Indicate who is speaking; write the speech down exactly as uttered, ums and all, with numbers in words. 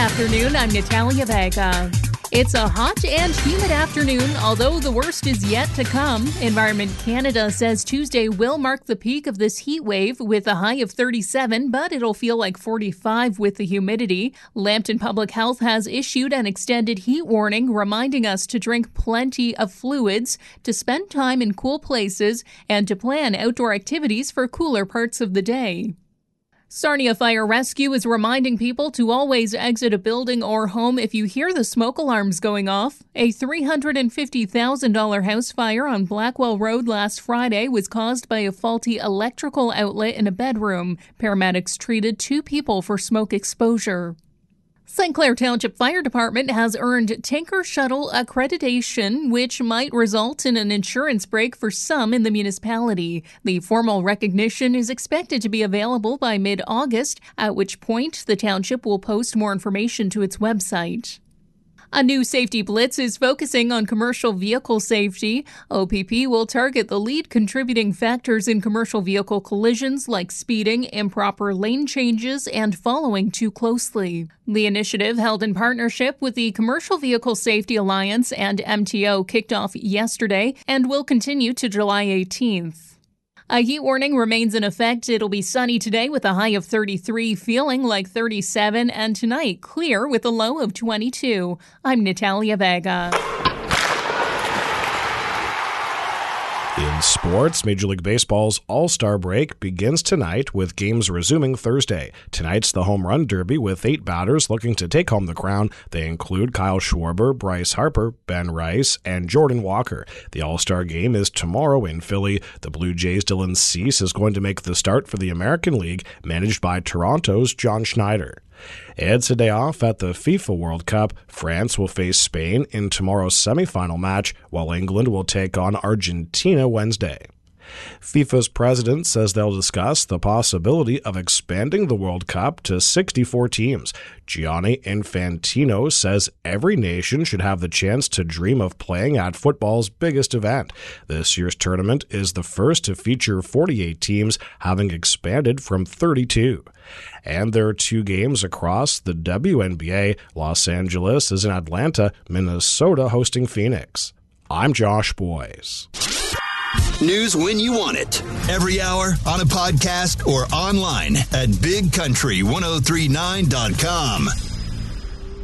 Speaker 1: afternoon. I'm Natalia Vega. It's a hot and humid afternoon, although the worst is yet to come. Environment Canada says Tuesday will mark the peak of this heat wave with a high of thirty-seven, but it'll feel like forty-five with the humidity. Lambton Public Health has issued an extended heat warning, reminding us to drink plenty of fluids, to spend time in cool places, and to plan outdoor activities for cooler parts of the day. Sarnia Fire Rescue is reminding people to always exit a building or home if you hear the smoke alarms going off. A three hundred fifty thousand dollars house fire on Blackwell Road last Friday was caused by a faulty electrical outlet in a bedroom. Paramedics treated two people for smoke exposure. Saint Clair Township Fire Department has earned Tinker Shuttle accreditation, which might result in an insurance break for some in the municipality. The formal recognition is expected to be available by mid-August, at which point the township will post more information to its website. A new safety blitz is focusing on commercial vehicle safety. O P P will target the lead contributing factors in commercial vehicle collisions like speeding, improper lane changes, and following too closely. The initiative, held in partnership with the Commercial Vehicle Safety Alliance and M T O, kicked off yesterday and will continue to July eighteenth. A heat warning remains in effect. It'll be sunny today with a high of thirty-three, feeling like thirty-seven, and tonight clear with a low of twenty-two. I'm Natalia Vega.
Speaker 2: In sports, Major League Baseball's All-Star break begins tonight with games resuming Thursday. Tonight's the Home Run Derby with eight batters looking to take home the crown. They include Kyle Schwarber, Bryce Harper, Ben Rice, and Jordan Walker. The All-Star game is tomorrow in Philly. The Blue Jays' Dylan Cease is going to make the start for the American League, managed by Toronto's John Schneider. It's a day off at the FIFA World Cup. France will face Spain in tomorrow's semifinal match, while England will take on Argentina Wednesday. FIFA's president says they'll discuss the possibility of expanding the World Cup to sixty-four teams. Gianni Infantino says every nation should have the chance to dream of playing at football's biggest event. This year's tournament is the first to feature forty-eight teams, having expanded from thirty-two. And there are two games across the W N B A. Los Angeles is in Atlanta, Minnesota hosting Phoenix. I'm Josh Boyes.
Speaker 3: News when you want it. Every hour, on a podcast, or online at big country ten thirty-nine dot com.